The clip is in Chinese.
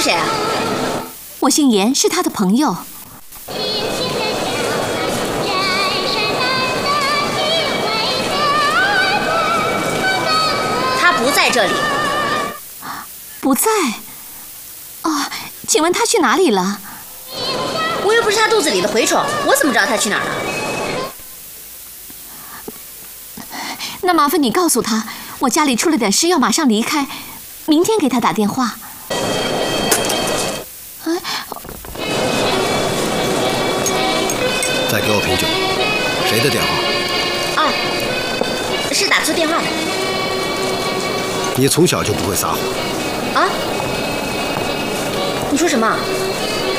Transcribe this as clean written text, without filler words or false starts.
谁啊？ 我姓严，是他的朋友。 他不在这里。 不在？哦，请问他去哪里了？ 我又不是他肚子里的蛔虫，我怎么知道他去哪儿了？ 那麻烦你告诉他，我家里出了点事，要马上离开，明天给他打电话。 再给我瓶酒。谁的电话？ 哦，是打错电话的。 你从小就不会撒谎啊？你说什么？